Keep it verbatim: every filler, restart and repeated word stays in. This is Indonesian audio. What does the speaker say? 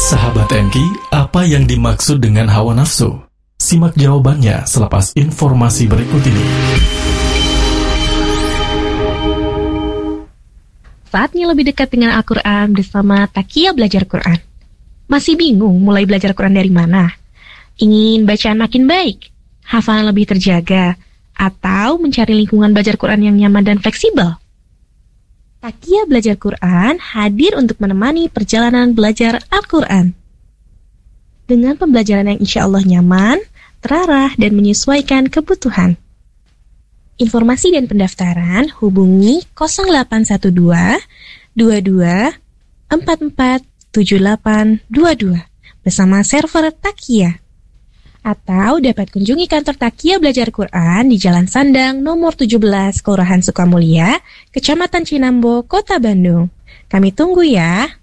Sahabat M K, apa yang dimaksud dengan hawa nafsu? Simak jawabannya selepas informasi berikut ini. Saatnya lebih dekat dengan Al-Quran bersama Takia Belajar Quran. Masih bingung mulai belajar Quran dari mana? Ingin bacaan makin baik, hafalan lebih terjaga, atau mencari lingkungan belajar Quran yang nyaman dan fleksibel? Takia Belajar Quran hadir untuk menemani perjalanan belajar Al-Quran. Dengan pembelajaran yang insya Allah nyaman, terarah, dan menyesuaikan kebutuhan. Informasi dan pendaftaran hubungi nol delapan satu dua, dua dua, empat empat, tujuh delapan dua dua bersama server Takia. Atau dapat kunjungi kantor Takia Belajar Quran di Jalan Sandang nomor tujuh belas, Kelurahan Sukamulya, Kecamatan Cinambo, Kota Bandung. Kami tunggu ya.